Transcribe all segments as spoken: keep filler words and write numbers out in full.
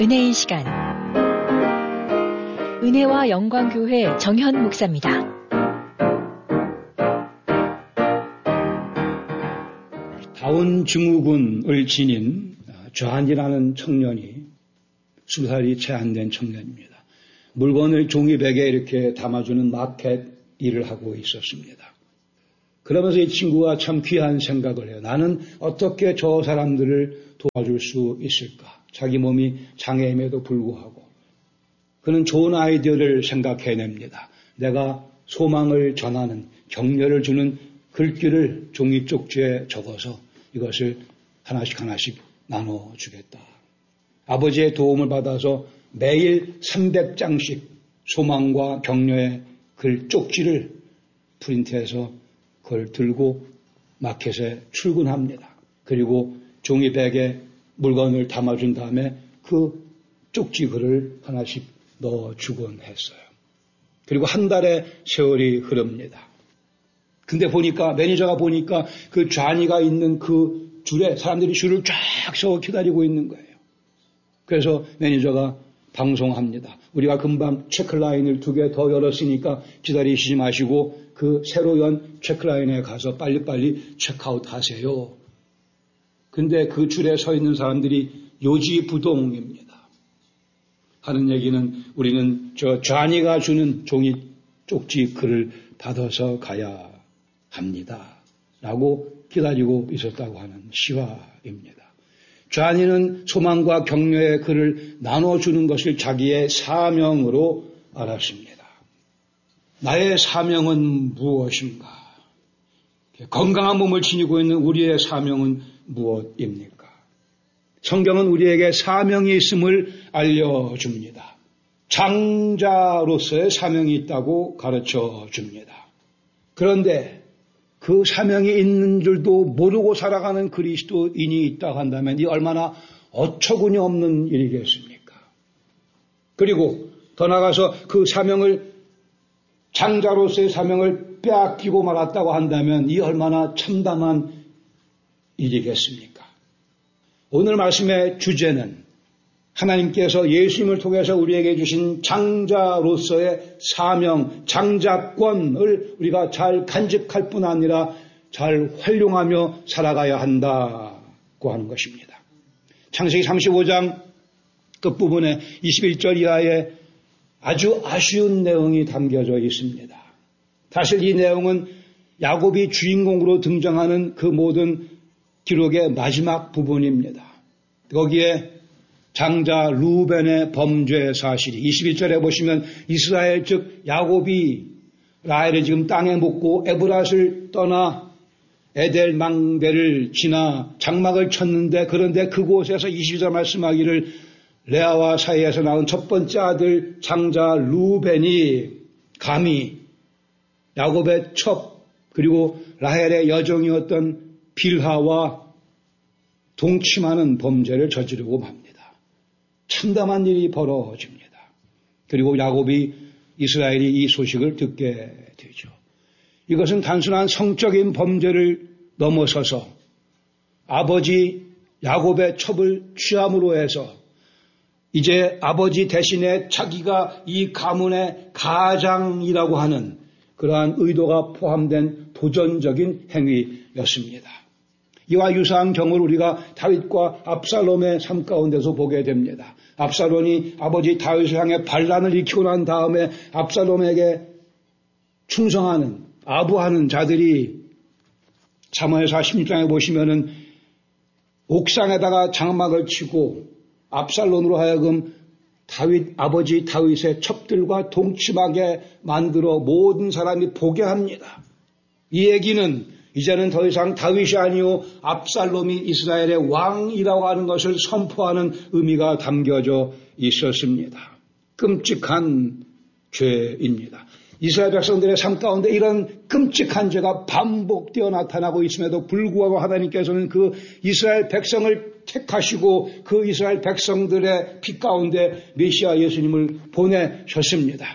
은혜의 시간, 은혜와 영광교회 정현 목사입니다. 다운 증후군을 지닌 존이라는 청년이 스무 살이 채 안 된 청년입니다. 물건을 종이백에 이렇게 담아주는 마켓 일을 하고 있었습니다. 그러면서 이 친구가 참 귀한 생각을 해요. 나는 어떻게 저 사람들을 도와줄 수 있을까? 자기 몸이 장애임에도 불구하고 그는 좋은 아이디어를 생각해냅니다. 내가 소망을 전하는, 격려를 주는 글귀를 종이 쪽지에 적어서 이것을 하나씩 하나씩 나눠주겠다. 아버지의 도움을 받아서 매일 삼백 장씩 소망과 격려의 글 쪽지를 프린트해서 그걸 들고 마켓에 출근합니다. 그리고 종이백에 물건을 담아준 다음에 그 쪽지 글을 하나씩 넣어주곤 했어요. 그리고 한 달의 세월이 흐릅니다. 근데 보니까, 매니저가 보니까 그 좌니가 있는 그 줄에 사람들이 줄을 쫙 서고 기다리고 있는 거예요. 그래서 매니저가 방송합니다. 우리가 금방 체크라인을 두 개 더 열었으니까 기다리시지 마시고 그 새로 연 체크라인에 가서 빨리빨리 체크아웃 하세요. 근데 그 줄에 서 있는 사람들이 요지부동입니다. 하는 얘기는 우리는 저 좌니가 주는 종이 쪽지 글을 받아서 가야 합니다. 라고 기다리고 있었다고 하는 실화입니다. 좌니는 소망과 격려의 글을 나눠주는 것을 자기의 사명으로 알았습니다. 나의 사명은 무엇인가? 건강한 몸을 지니고 있는 우리의 사명은 무엇입니까? 성경은 우리에게 사명이 있음을 알려줍니다. 장자로서의 사명이 있다고 가르쳐 줍니다. 그런데 그 사명이 있는 줄도 모르고 살아가는 그리스도인이 있다고 한다면 이 얼마나 어처구니 없는 일이겠습니까? 그리고 더 나아가서 그 사명을, 장자로서의 사명을 빼앗기고 말았다고 한다면 이 얼마나 참담한 일이겠습니까? 오늘 말씀의 주제는 하나님께서 예수님을 통해서 우리에게 주신 장자로서의 사명, 장자권을 우리가 잘 간직할 뿐 아니라 잘 활용하며 살아가야 한다고 하는 것입니다. 창세기 삼십오 장 끝부분에 이십일 절 이하에 아주 아쉬운 내용이 담겨져 있습니다. 사실 이 내용은 야곱이 주인공으로 등장하는 그 모든 기록의 마지막 부분입니다. 거기에 장자 루벤의 범죄 사실이 이십일 절에 보시면 이스라엘 즉 야곱이 라헬을 지금 땅에 묻고 에브랏을 떠나 에델 망대를 지나 장막을 쳤는데, 그런데 그곳에서 이십이 절 말씀하기를 레아와 사이에서 낳은 첫 번째 아들 장자 루벤이 감히 야곱의 첩 그리고 라헬의 여종이었던 빌하와 동침하는 범죄를 저지르고 맙니다. 참담한 일이 벌어집니다. 그리고 야곱이, 이스라엘이 이 소식을 듣게 되죠. 이것은 단순한 성적인 범죄를 넘어서서 아버지 야곱의 첩을 취함으로 해서 이제 아버지 대신에 자기가 이 가문의 가장이라고 하는 그러한 의도가 포함된 도전적인 행위였습니다. 이와 유사한 경우를 우리가 다윗과 압살롬의 삶 가운데서 보게 됩니다. 압살롬이 아버지 다윗을 향해 반란을 일으키고 난 다음에 압살롬에게 충성하는, 아부하는 자들이 사무엘 사십육 장에 보시면은 옥상에다가 장막을 치고 압살롬으로 하여금 다윗, 아버지 다윗의 첩들과 동침하게 만들어 모든 사람이 보게 합니다. 이 얘기는 이제는 더 이상 다윗이 아니요 압살롬이 이스라엘의 왕이라고 하는 것을 선포하는 의미가 담겨져 있었습니다. 끔찍한 죄입니다. 이스라엘 백성들의 삶 가운데 이런 끔찍한 죄가 반복되어 나타나고 있음에도 불구하고 하나님께서는 그 이스라엘 백성을 택하시고 그 이스라엘 백성들의 피 가운데 메시아 예수님을 보내셨습니다.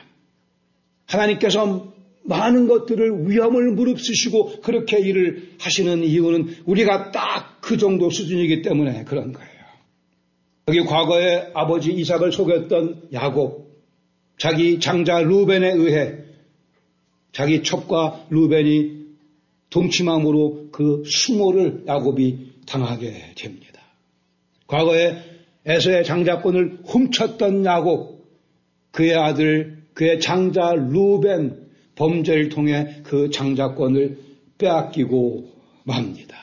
하나님께서 많은 것들을 위험을 무릅쓰시고 그렇게 일을 하시는 이유는 우리가 딱 그 정도 수준이기 때문에 그런 거예요. 여기 과거에 아버지 이삭을 속였던 야곱, 자기 장자 루벤에 의해 자기 첩과 루벤이 동침함으로 그 수모를 야곱이 당하게 됩니다. 과거에 에서의 장자권을 훔쳤던 야곱, 그의 아들, 그의 장자 루벤 범죄를 통해 그 장자권을 빼앗기고 맙니다.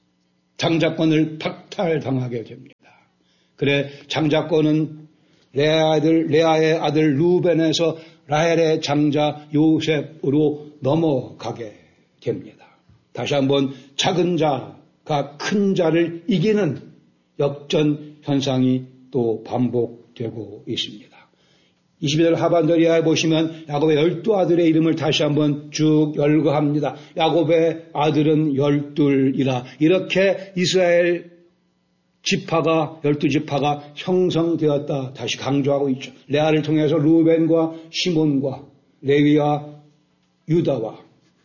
장자권을 박탈당하게 됩니다. 그래 장자권은 레아 아들, 레아의 아들 루벤에서 라헬의 장자 요셉으로 넘어가게 됩니다. 다시 한번 작은 자가 큰 자를 이기는 역전 현상이 또 반복되고 있습니다. 이십이 절 하반절에 보시면 야곱의 열두 아들의 이름을 다시 한번 쭉 열거합니다. 야곱의 아들은 열둘이라. 이렇게 이스라엘 지파가, 열두 지파가 형성되었다. 다시 강조하고 있죠. 레아를 통해서 루벤과 시몬과 레위와 유다와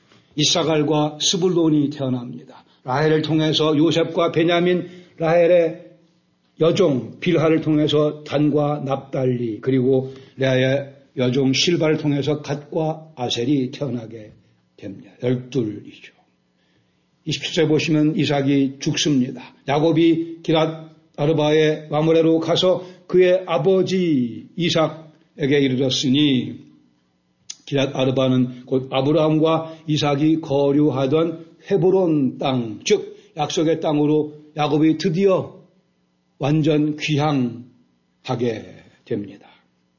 이사갈과 스불론이 태어납니다. 라헬을 통해서 요셉과 베냐민, 라헬의 여종 빌하를 통해서 단과 납달리, 그리고 레아의 여종 실바를 통해서 갓과 아셀이 태어나게 됩니다. 열둘이죠. 이십칠 절 보시면 이삭이 죽습니다. 야곱이 기랏 아르바의 마므레로 가서 그의 아버지 이삭에게 이르렀으니, 기랏 아르바는 곧 아브라함과 이삭이 거류하던 헤브론 땅, 즉 약속의 땅으로 야곱이 드디어 완전 귀향하게 됩니다.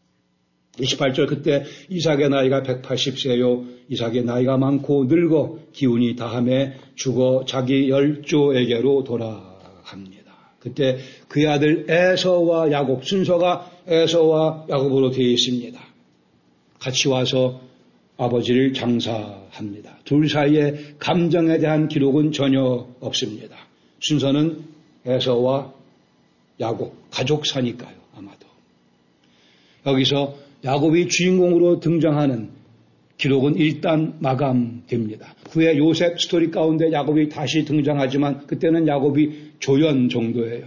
이십팔 절 그때 이삭의 나이가 백팔십 세요. 이삭의 나이가 많고 늙어 기운이 다함에 죽어 자기 열조에게로 돌아갑니다. 그때 그의 아들 에서와 야곱, 순서가 에서와 야곱으로 되어 있습니다. 같이 와서 아버지를 장사합니다. 둘 사이에 감정에 대한 기록은 전혀 없습니다. 순서는 에서와 야곱, 가족사니까요, 아마도. 여기서 야곱이 주인공으로 등장하는 기록은 일단 마감됩니다. 후에 요셉 스토리 가운데 야곱이 다시 등장하지만 그때는 야곱이 조연 정도예요.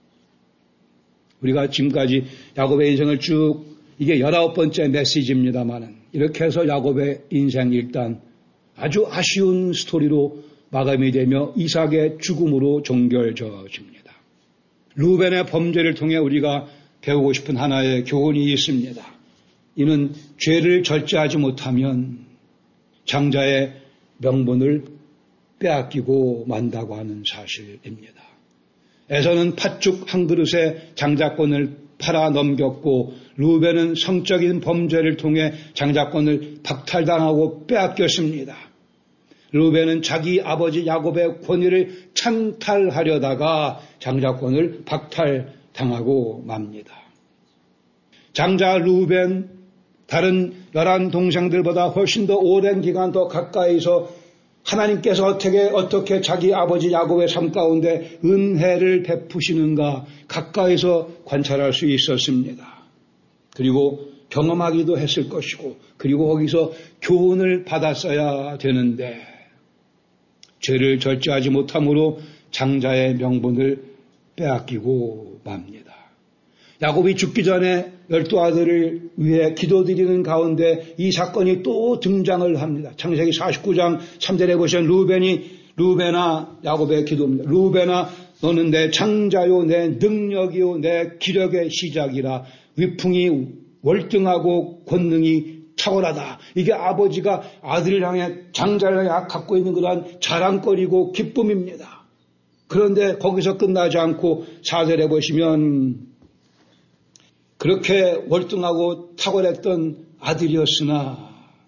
우리가 지금까지 야곱의 인생을 쭉, 이게 열아홉 번째 메시지입니다만은, 이렇게 해서 야곱의 인생 일단 아주 아쉬운 스토리로 마감이 되며 이삭의 죽음으로 종결져집니다. 루벤의 범죄를 통해 우리가 배우고 싶은 하나의 교훈이 있습니다. 이는 죄를 절제하지 못하면 장자의 명분을 빼앗기고 만다고 하는 사실입니다. 에서는 팥죽 한 그릇에 장자권을 팔아 넘겼고, 루벤은 성적인 범죄를 통해 장자권을 박탈당하고 빼앗겼습니다. 루벤은 자기 아버지 야곱의 권위를 찬탈하려다가 장자권을 박탈당하고 맙니다. 장자 루벤, 다른 열한 동생들보다 훨씬 더 오랜 기간 더 가까이서 하나님께서 어떻게 어떻게 자기 아버지 야곱의 삶 가운데 은혜를 베푸시는가 가까이서 관찰할 수 있었습니다. 그리고 경험하기도 했을 것이고, 그리고 거기서 교훈을 받았어야 되는데 죄를 절제하지 못함으로 장자의 명분을 빼앗기고 맙니다. 야곱이 죽기 전에 열두 아들을 위해 기도드리는 가운데 이 사건이 또 등장을 합니다. 창세기 사십구 장 삼 절에 보시면 루벤이, 루벤아, 야곱의 기도입니다. 루벤아, 너는 내 창자요, 내 능력이요, 내 기력의 시작이라. 위풍이 월등하고 권능이 탁월하다. 이게 아버지가 아들을 향해, 장자를 향해 갖고 있는 그러한 자랑거리고 기쁨입니다. 그런데 거기서 끝나지 않고 사 절에 보시면 그렇게 월등하고 탁월했던 아들이었으나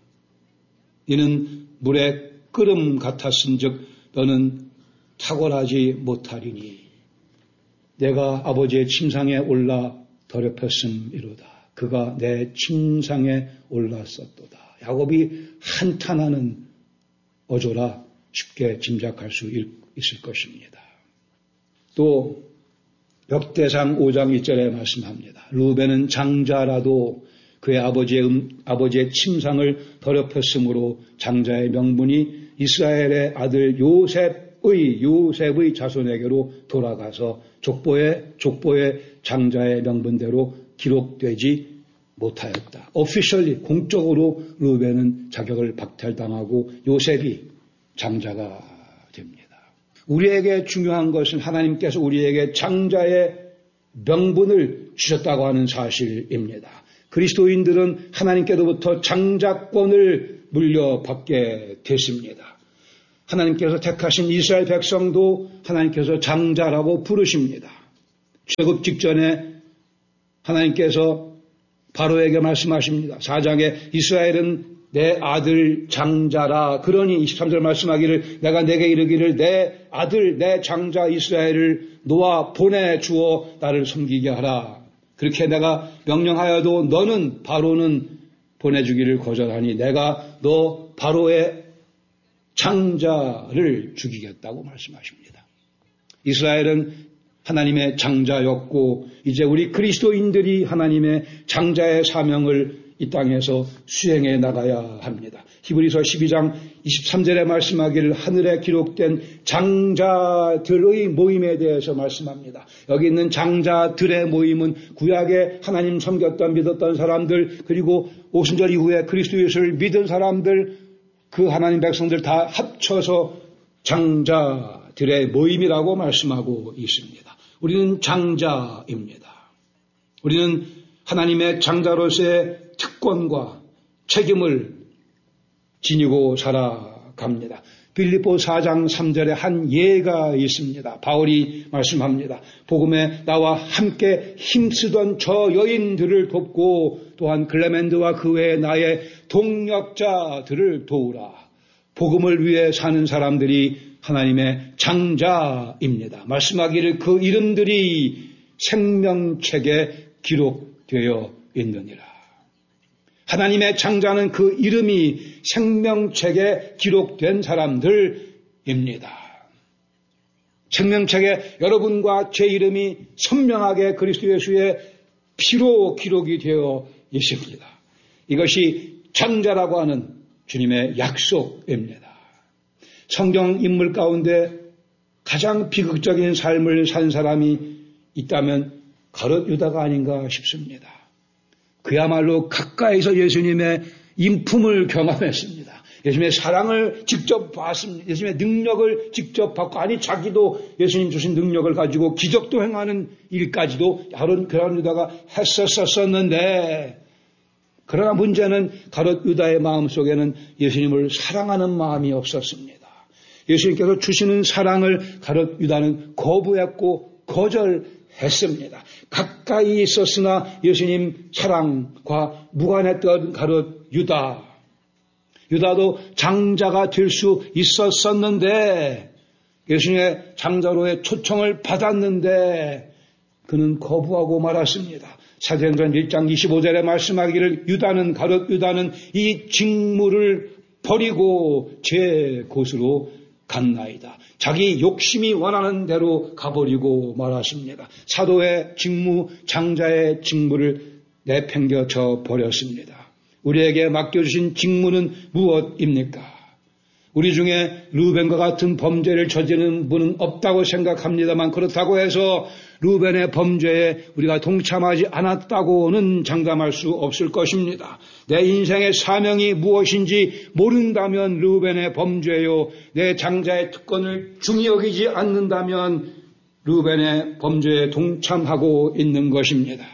이는 물의 끓음 같았은즉 너는 탁월하지 못하리니 내가 아버지의 침상에 올라 더럽혔음이로다. 그가 내 침상에 올랐었도다. 야곱이 한탄하는 어조라 쉽게 짐작할 수 있을 것입니다. 또 역대상 오 장 일 절에 말씀합니다. 루벤은 장자라도 그의 아버지의, 음, 아버지의 침상을 더럽혔으므로 장자의 명분이 이스라엘의 아들 요셉의 요셉의 자손에게로 돌아가서 족보의 족보의 장자의 명분대로 기록되지 못하였다. 오피셜리 공적으로 르우벤은 자격을 박탈당하고 요셉이 장자가 됩니다. 우리에게 중요한 것은 하나님께서 우리에게 장자의 명분을 주셨다고 하는 사실입니다. 그리스도인들은 하나님께로부터 장자권을 물려받게 됐습니다. 하나님께서 택하신 이스라엘 백성도 하나님께서 장자라고 부르십니다. 출애굽 직전에 하나님께서 바로에게 말씀하십니다. 사 장에 이스라엘은 내 아들 장자라. 그러니 이십삼 절 말씀하기를 내가 내게 이르기를 내 아들 내 장자 이스라엘을 놓아 보내주어 나를 섬기게 하라. 그렇게 내가 명령하여도 너는 바로는 보내주기를 거절하니 내가 너 바로의 장자를 죽이겠다고 말씀하십니다. 이스라엘은 하나님의 장자였고 이제 우리 그리스도인들이 하나님의 장자의 사명을 이 땅에서 수행해 나가야 합니다. 히브리서 십이 장 이십삼 절에 말씀하기를 하늘에 기록된 장자들의 모임에 대해서 말씀합니다. 여기 있는 장자들의 모임은 구약에 하나님 섬겼던 믿었던 사람들 그리고 오순절 이후에 그리스도 예수를 믿은 사람들 그 하나님 백성들 다 합쳐서 장자들의 모임이라고 말씀하고 있습니다. 우리는 장자입니다. 우리는 하나님의 장자로서의 특권과 책임을 지니고 살아갑니다. 빌립보 사 장 삼 절에 한 예가 있습니다. 바울이 말씀합니다. 복음에 나와 함께 힘쓰던 저 여인들을 돕고 또한 글레멘드와 그 외에 나의 동역자들을 도우라. 복음을 위해 사는 사람들이 하나님의 장자입니다. 말씀하기를 그 이름들이 생명책에 기록되어 있느니라. 하나님의 장자는 그 이름이 생명책에 기록된 사람들입니다. 생명책에 여러분과 제 이름이 선명하게 그리스도 예수의 피로 기록이 되어 있습니다. 이것이 장자라고 하는 주님의 약속입니다. 성경 인물 가운데 가장 비극적인 삶을 산 사람이 있다면 가룟 유다가 아닌가 싶습니다. 그야말로 가까이서 예수님의 인품을 경험했습니다. 예수님의 사랑을 직접 봤습니다. 예수님의 능력을 직접 받고 아니 자기도 예수님 주신 능력을 가지고 기적도 행하는 일까지도 가룟 유다가 했었었는데 그러나 문제는 가룟 유다의 마음속에는 예수님을 사랑하는 마음이 없었습니다. 예수님께서 주시는 사랑을 가룟 유다는 거부했고 거절했습니다. 가까이 있었으나 예수님 사랑과 무관했던 가룟 유다. 유다도 장자가 될 수 있었었는데 예수님의 장자로의 초청을 받았는데 그는 거부하고 말았습니다. 사도행전 일 장 이십오 절에 말씀하기를 유다는 가룟 유다는 이 직무를 버리고 제 곳으로 갔나이다. 자기 욕심이 원하는 대로 가버리고 말았습니다. 사도의 직무, 장자의 직무를 내팽겨쳐 버렸습니다. 우리에게 맡겨주신 직무는 무엇입니까? 우리 중에 르우벤과 같은 범죄를 저지르는 분은 없다고 생각합니다만 그렇다고 해서 르우벤의 범죄에 우리가 동참하지 않았다고는 장담할 수 없을 것입니다. 내 인생의 사명이 무엇인지 모른다면 르우벤의 범죄요. 내 장자의 특권을 중히 여기지 않는다면 르우벤의 범죄에 동참하고 있는 것입니다.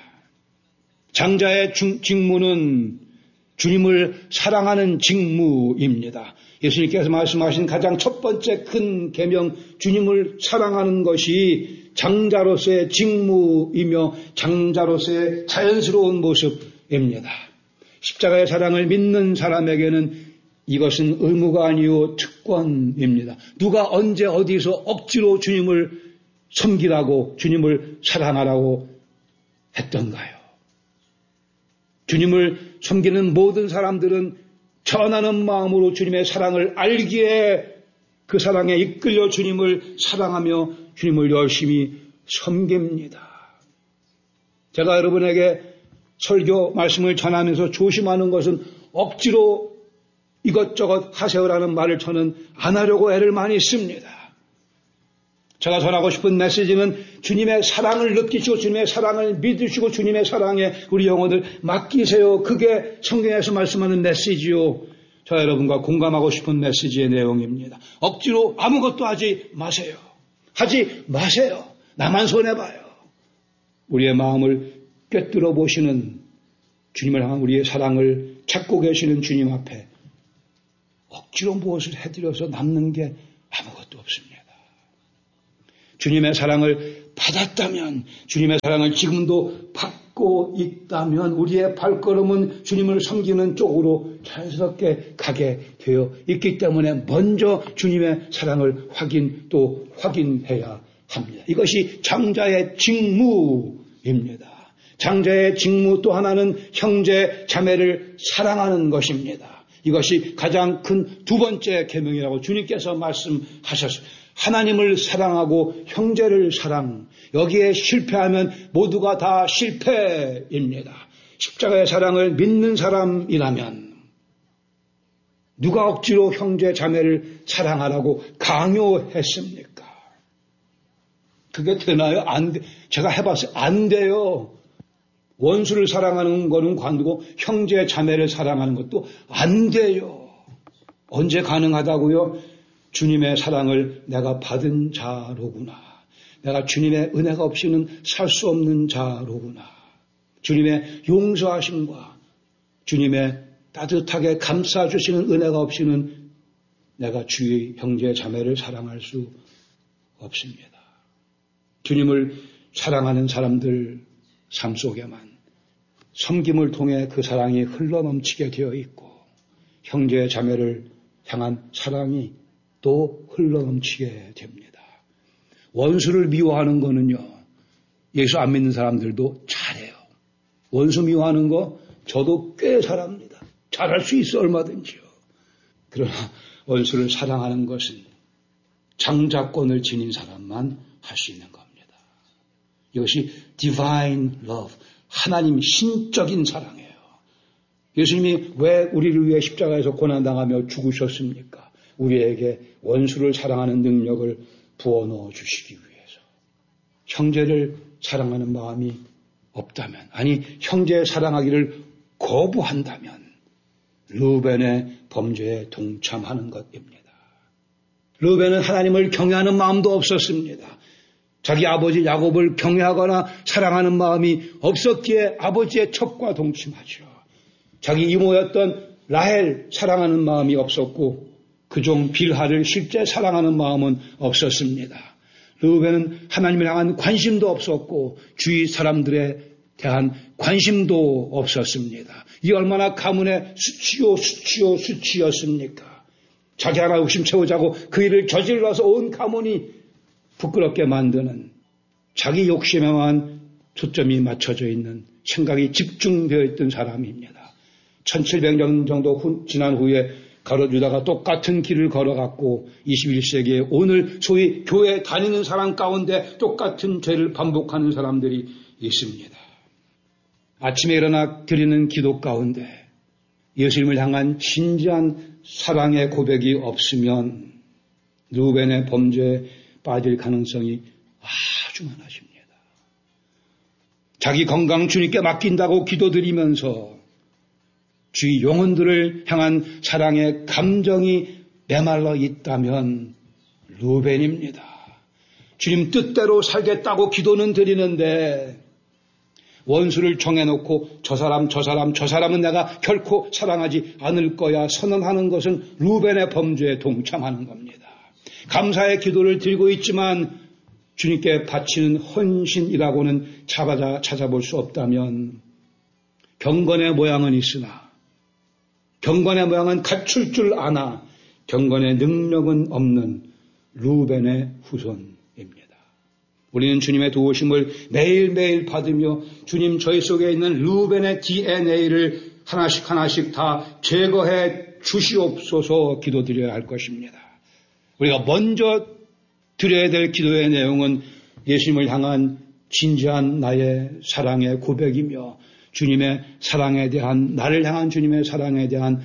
장자의 직무는 주님을 사랑하는 직무입니다. 예수님께서 말씀하신 가장 첫 번째 큰 계명 주님을 사랑하는 것이 장자로서의 직무이며 장자로서의 자연스러운 모습입니다. 십자가의 사랑을 믿는 사람에게는 이것은 의무가 아니요 특권입니다. 누가 언제 어디서 억지로 주님을 섬기라고 주님을 사랑하라고 했던가요? 주님을 섬기는 모든 사람들은 전하는 마음으로 주님의 사랑을 알기에 그 사랑에 이끌려 주님을 사랑하며 주님을 열심히 섬깁니다. 제가 여러분에게 설교 말씀을 전하면서 조심하는 것은 억지로 이것저것 하세요라는 말을 저는 안 하려고 애를 많이 씁니다. 제가 전하고 싶은 메시지는 주님의 사랑을 느끼시고 주님의 사랑을 믿으시고 주님의 사랑에 우리 영혼을 맡기세요. 그게 성경에서 말씀하는 메시지요. 저 여러분과 공감하고 싶은 메시지의 내용입니다. 억지로 아무것도 하지 마세요. 하지 마세요. 나만 손해봐요. 우리의 마음을 꿰뚫어 보시는 주님을 향한 우리의 사랑을 찾고 계시는 주님 앞에 억지로 무엇을 해드려서 남는 게 아무것도 없습니다. 주님의 사랑을 받았다면, 주님의 사랑을 지금도 받고 있다면 우리의 발걸음은 주님을 섬기는 쪽으로 자연스럽게 가게 되어 있기 때문에 먼저 주님의 사랑을 확인 또 확인해야 합니다. 이것이 장자의 직무입니다. 장자의 직무 또 하나는 형제 자매를 사랑하는 것입니다. 이것이 가장 큰 두 번째 계명이라고 주님께서 말씀하셨습니다. 하나님을 사랑하고 형제를 사랑. 여기에 실패하면 모두가 다 실패입니다. 십자가의 사랑을 믿는 사람이라면 누가 억지로 형제 자매를 사랑하라고 강요했습니까? 그게 되나요? 안 돼. 제가 해봤어요. 안 돼요. 원수를 사랑하는 거는 관두고 형제 자매를 사랑하는 것도 안 돼요. 언제 가능하다고요? 주님의 사랑을 내가 받은 자로구나. 내가 주님의 은혜가 없이는 살 수 없는 자로구나. 주님의 용서하심과 주님의 따뜻하게 감싸주시는 은혜가 없이는 내가 주의 형제 자매를 사랑할 수 없습니다. 주님을 사랑하는 사람들 삶 속에만 섬김을 통해 그 사랑이 흘러넘치게 되어 있고 형제 자매를 향한 사랑이 또 흘러넘치게 됩니다. 원수를 미워하는 거는요, 예수 안 믿는 사람들도 잘해요. 원수 미워하는 거 저도 꽤 잘합니다. 잘할 수 있어 얼마든지요. 그러나 원수를 사랑하는 것은 장자권을 지닌 사람만 할 수 있는 겁니다. 이것이 divine love, 하나님 신적인 사랑이에요. 예수님이 왜 우리를 위해 십자가에서 고난당하며 죽으셨습니까? 우리에게 원수를 사랑하는 능력을 부어넣어 주시기 위해서. 형제를 사랑하는 마음이 없다면, 아니 형제 사랑하기를 거부한다면 르우벤의 범죄에 동참하는 것입니다. 르우벤은 하나님을 경외하는 마음도 없었습니다. 자기 아버지 야곱을 경외하거나 사랑하는 마음이 없었기에 아버지의 첩과 동침하죠. 자기 이모였던 라헬 사랑하는 마음이 없었고 그종 빌하를 실제 사랑하는 마음은 없었습니다. 르우벤은 하나님을 향한 관심도 없었고 주위 사람들에 대한 관심도 없었습니다. 이 얼마나 가문의 수치요 수치요 수치였습니까? 자기 하나 욕심 채우자고 그 일을 저질러서 온 가문이 부끄럽게 만드는 자기 욕심에만 초점이 맞춰져 있는 생각이 집중되어 있던 사람입니다. 천칠백 년 정도 후, 지난 후에 가룟 유다가 똑같은 길을 걸어갔고 이십일 세기에 오늘 소위 교회 다니는 사람 가운데 똑같은 죄를 반복하는 사람들이 있습니다. 아침에 일어나 드리는 기도 가운데 예수님을 향한 진지한 사랑의 고백이 없으면 르우벤의 범죄에 빠질 가능성이 아주 많아집니다. 자기 건강 주님께 맡긴다고 기도드리면서 주의 영혼들을 향한 사랑의 감정이 메말라 있다면 르우벤입니다. 주님 뜻대로 살겠다고 기도는 드리는데 원수를 정해놓고 저 사람 저 사람 저 사람은 내가 결코 사랑하지 않을 거야 선언하는 것은 르우벤의 범죄에 동참하는 겁니다. 감사의 기도를 드리고 있지만 주님께 바치는 헌신이라고는 찾아, 찾아볼 수 없다면 경건의 모양은 있으나 경건의 모양은 갖출 줄 아나 경건의 능력은 없는 르우벤의 후손입니다. 우리는 주님의 도우심을 매일매일 받으며 주님 저희 속에 있는 르우벤의 디엔에이를 하나씩 하나씩 다 제거해 주시옵소서 기도드려야 할 것입니다. 우리가 먼저 드려야 될 기도의 내용은 예수님을 향한 진지한 나의 사랑의 고백이며 주님의 사랑에 대한, 나를 향한 주님의 사랑에 대한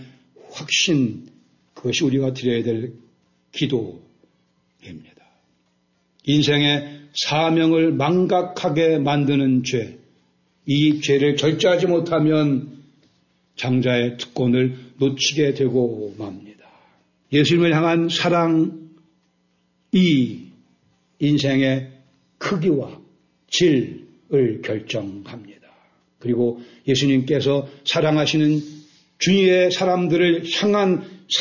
확신, 그것이 우리가 드려야 될 기도입니다. 인생의 사명을 망각하게 만드는 죄, 이 죄를 절제하지 못하면 장자의 특권을 놓치게 되고 맙니다. 예수님을 향한 사랑이 인생의 크기와 질을 결정합니다. 그리고 예수님께서 사랑하시는 주위의 사람들을 향한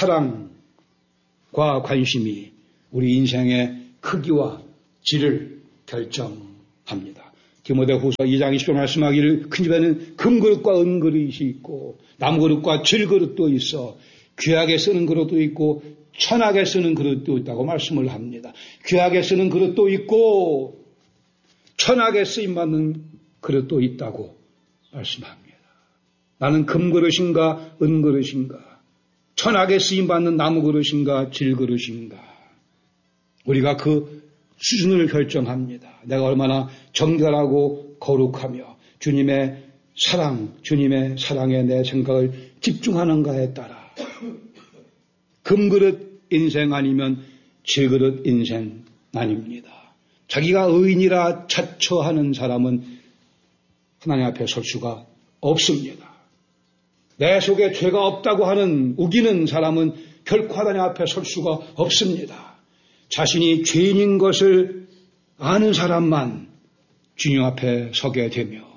사랑과 관심이 우리 인생의 크기와 질을 결정합니다. 디모데후서 이 장 이십 절 말씀하기를 큰 집에는 금그릇과 은그릇이 있고 나무그릇과 질그릇도 있어 귀하게 쓰는 그릇도 있고 천하게 쓰는 그릇도 있다고 말씀을 합니다. 귀하게 쓰는 그릇도 있고 천하게 쓰임받는 그릇도 있다고 말씀합니다. 나는 금그릇인가 은그릇인가 천하게 쓰임받는 나무그릇인가 질그릇인가 우리가 그 수준을 결정합니다. 내가 얼마나 정결하고 거룩하며 주님의 사랑, 주님의 사랑에 내 생각을 집중하는가에 따라 금그릇 인생 아니면 질그릇 인생 아닙니다. 자기가 의인이라 자처하는 사람은 하나님 앞에 설 수가 없습니다. 내 속에 죄가 없다고 하는 우기는 사람은 결코 하나님 앞에 설 수가 없습니다. 자신이 죄인인 것을 아는 사람만 주님 앞에 서게 되며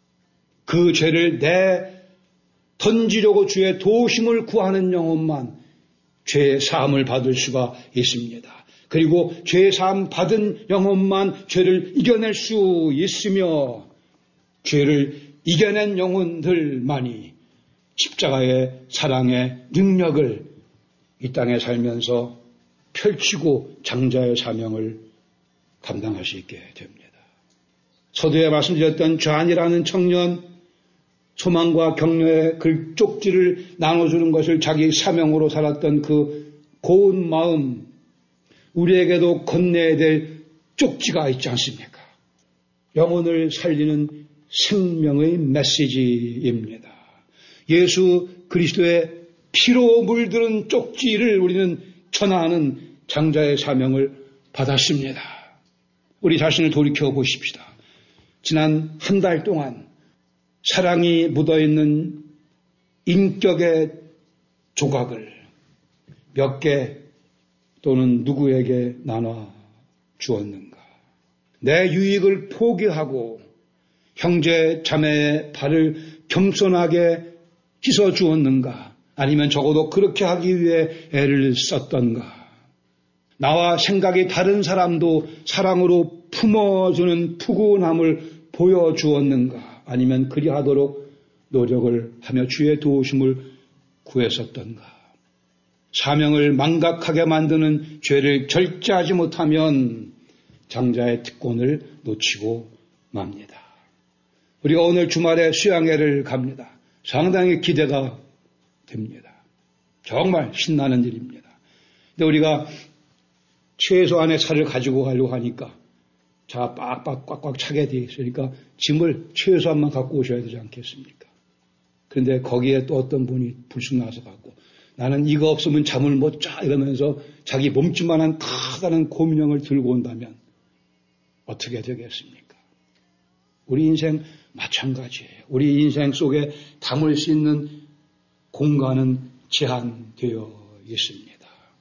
그 죄를 내 던지려고 주의 도우심을 구하는 영혼만 죄의 사함을 받을 수가 있습니다. 그리고 죄의 사함 받은 영혼만 죄를 이겨낼 수 있으며 죄를 이겨낸 영혼들만이 십자가의 사랑의 능력을 이 땅에 살면서 펼치고 장자의 사명을 감당할 수 있게 됩니다. 서두에 말씀드렸던 좌안이라는 청년, 소망과 격려의 그 쪽지를 나눠주는 것을 자기 사명으로 살았던 그 고운 마음, 우리에게도 건네야 될 쪽지가 있지 않습니까? 영혼을 살리는 생명의 메시지입니다. 예수 그리스도의 피로 물들은 쪽지를 우리는 전하는 장자의 사명을 받았습니다. 우리 자신을 돌이켜 보십시다. 지난 한 달 동안 사랑이 묻어있는 인격의 조각을 몇 개 또는 누구에게 나눠 주었는가? 내 유익을 포기하고 형제 자매의 발을 겸손하게 씻어 주었는가? 아니면 적어도 그렇게 하기 위해 애를 썼던가? 나와 생각이 다른 사람도 사랑으로 품어주는 푸근함을 보여주었는가? 아니면 그리하도록 노력을 하며 주의 도우심을 구했었던가? 사명을 망각하게 만드는 죄를 절제하지 못하면 장자의 특권을 놓치고 맙니다. 우리가 오늘 주말에 수양회를 갑니다. 상당히 기대가 됩니다. 정말 신나는 일입니다. 근데 우리가 최소한의 차를 가지고 가려고 하니까 자 빡빡 꽉꽉 차게 돼 있으니까 짐을 최소한만 갖고 오셔야 되지 않겠습니까? 그런데 거기에 또 어떤 분이 불쑥 나서 갖고 나는 이거 없으면 잠을 못 자 이러면서 자기 몸집만한 커다란 고민형을 들고 온다면 어떻게 되겠습니까? 우리 인생 마찬가지예요. 우리 인생 속에 담을 수 있는 공간은 제한되어 있습니다.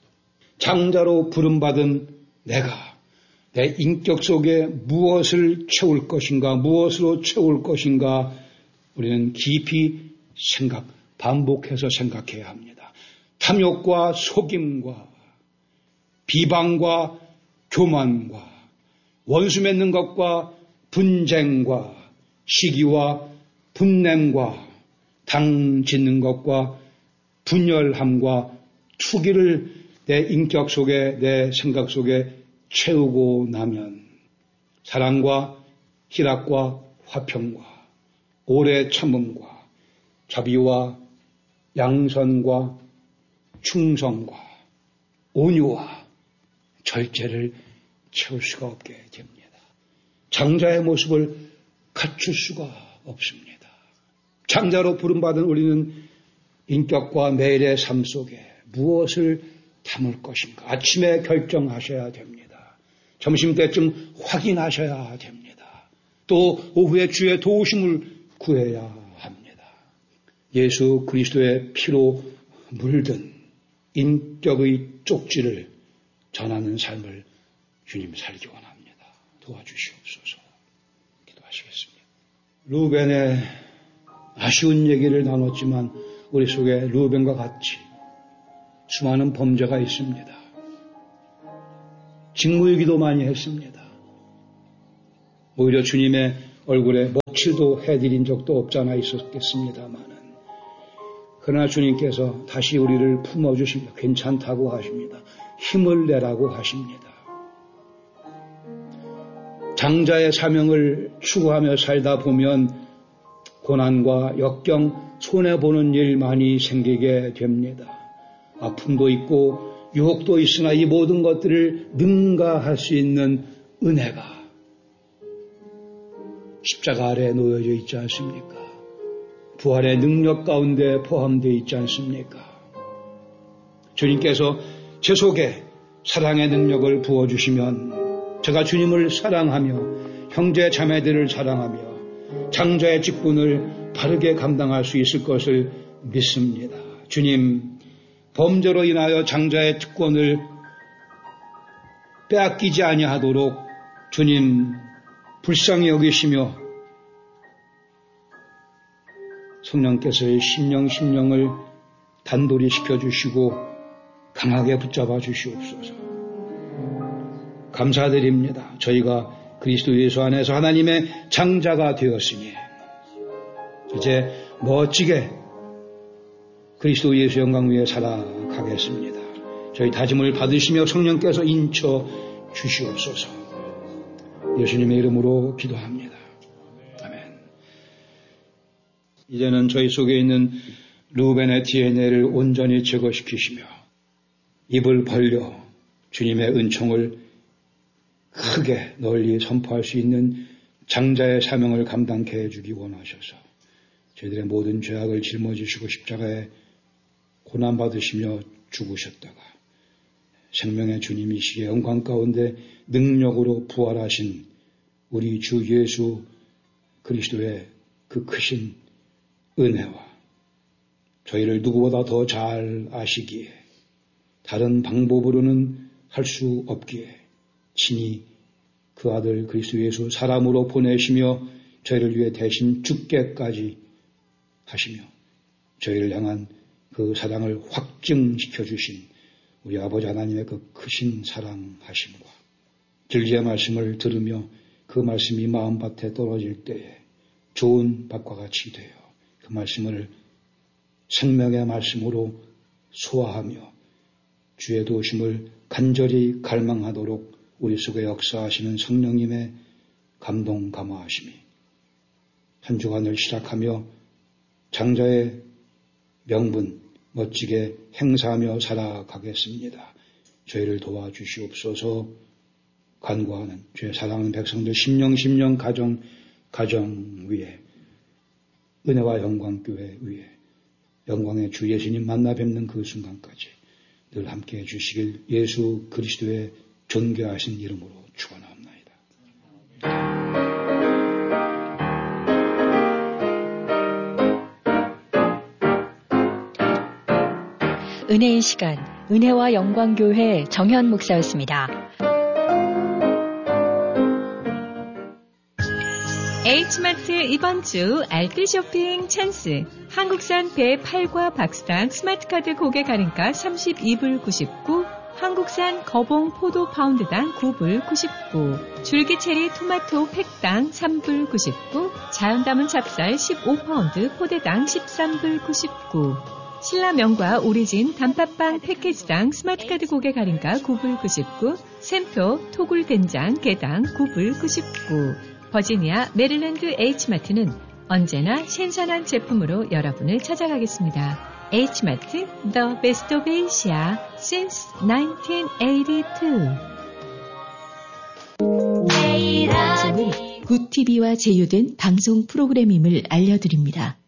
장자로 부름받은 내가 내 인격 속에 무엇을 채울 것인가, 무엇으로 채울 것인가 우리는 깊이 생각, 반복해서 생각해야 합니다. 탐욕과 속임과 비방과 교만과 원수 맺는 것과 분쟁과 시기와 분냄과 당 짓는 것과 분열함과 투기를 내 인격 속에 내 생각 속에 채우고 나면 사랑과 희락과 화평과 오래 참음과 자비와 양선과 충성과 온유와 절제를 채울 수가 없게 됩니다. 장자의 모습을 갖출 수가 없습니다. 장자로 부름받은 우리는 인격과 매일의 삶 속에 무엇을 담을 것인가 아침에 결정하셔야 됩니다. 점심때쯤 확인하셔야 됩니다. 또 오후에 주의 도우심을 구해야 합니다. 예수 그리스도의 피로 물든 인격의 쪽지를 전하는 삶을 주님 살기 원합니다. 도와주시옵소서. 기도하시겠습니다. 루벤의 아쉬운 얘기를 나눴지만 우리 속에 루벤과 같이 수많은 범죄가 있습니다. 직무유기도 많이 했습니다. 오히려 주님의 얼굴에 먹칠도 해드린 적도 없잖아 있었겠습니다만은 그러나 주님께서 다시 우리를 품어주십니다. 괜찮다고 하십니다. 힘을 내라고 하십니다. 장자의 사명을 추구하며 살다 보면 고난과 역경, 손해보는 일 많이 생기게 됩니다. 아픔도 있고 유혹도 있으나 이 모든 것들을 능가할 수 있는 은혜가 십자가 아래에 놓여져 있지 않습니까? 부활의 능력 가운데 포함되어 있지 않습니까? 주님께서 제 속에 사랑의 능력을 부어주시면 제가 주님을 사랑하며 형제 자매들을 사랑하며 장자의 직분을 바르게 감당할 수 있을 것을 믿습니다. 주님, 범죄로 인하여 장자의 특권을 빼앗기지 아니하도록 주님 불쌍히 여기시며 성령께서의 심령 심령을 단돌이 시켜주시고 강하게 붙잡아 주시옵소서. 감사드립니다. 저희가 그리스도 예수 안에서 하나님의 장자가 되었으니 이제 멋지게 그리스도 예수 영광 위에 살아가겠습니다. 저희 다짐을 받으시며 성령께서 인쳐 주시옵소서. 예수님의 이름으로 기도합니다. 아멘. 이제는 저희 속에 있는 루벤의 디엔에이를 온전히 제거시키시며 입을 벌려 주님의 은총을 크게 널리 선포할 수 있는 장자의 사명을 감당케 해주기 원하셔서 저희들의 모든 죄악을 짊어지시고 십자가에 고난받으시며 죽으셨다가 생명의 주님이시기에 영광 가운데 능력으로 부활하신 우리 주 예수 그리스도의 그 크신 은혜와 저희를 누구보다 더 잘 아시기에 다른 방법으로는 할 수 없기에 친히 그 아들 그리스도 예수 사람으로 보내시며 저희를 위해 대신 죽게까지 하시며 저희를 향한 그 사랑을 확증시켜 주신 우리 아버지 하나님의 그 크신 사랑하심과 진리의 말씀을 들으며 그 말씀이 마음밭에 떨어질 때에 좋은 밭과 같이 되어 그 말씀을 생명의 말씀으로 소화하며 주의 도우심을 간절히 갈망하도록 우리 속에 역사하시는 성령님의 감동 감화하심이 한 주간을 시작하며 장자의 명분 멋지게 행사하며 살아가겠습니다. 저희를 도와주시옵소서. 간구하는 주의 사랑하는 백성들 심령 심령 가정 가정 위에 은혜와 영광 교회 위에 영광의 주 예수님 만나 뵙는 그 순간까지 늘 함께해 주시길 예수 그리스도의 존귀하신 이름으로 축원합니다. 은혜의 시간, 은혜와 영광교회 정현 목사였습니다. H마트 이번 주 알뜰 쇼핑 찬스. 한국산 배 팔과 박스당 스마트카드 고객 할인가 삼십이 불 구십구, 한국산 거봉 포도 파운드당 구 불 구십구, 줄기체리 토마토 팩당 삼 불 구십구, 자연 담은 찹쌀 십오 파운드 포대당 십삼 불 구십구, 신라면과 오리진 단팥빵 패키지당 스마트카드 고객 할인가 구 불 구십구, 샘표 토굴 된장 개당 구 불 구십구. 버지니아 메릴랜드 H마트는 언제나 신선한 제품으로 여러분을 찾아가겠습니다. H마트 The Best of Asia since nineteen eighty-two. 방송은 굿티비와 제휴된 방송 프로그램임을 알려드립니다.